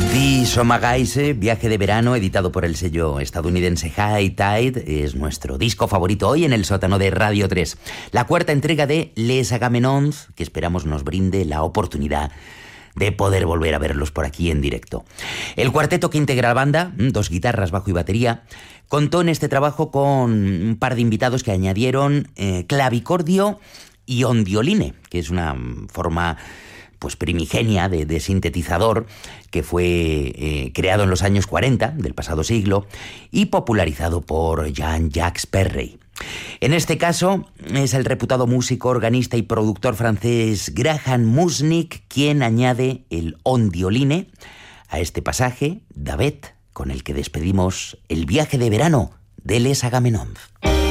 Die Sommerreise, viaje de verano, editado por el sello estadounidense High Tide, es nuestro disco favorito hoy en el sótano de Radio 3. La cuarta entrega de Les Agamenons, que esperamos nos brinde la oportunidad de poder volver a verlos por aquí en directo. El cuarteto que integra la banda, 2 guitarras, bajo y batería, contó en este trabajo con un par de invitados que añadieron clavicordio y ondioline, que es una forma pues primigenia de sintetizador que fue creado en los años 40 del pasado siglo y popularizado por Jean-Jacques Perrey. En este caso es el reputado músico, organista y productor francés Graham Musnick quien añade el ondioline a este pasaje, Davet, con el que despedimos el viaje de verano de Les Agamenons.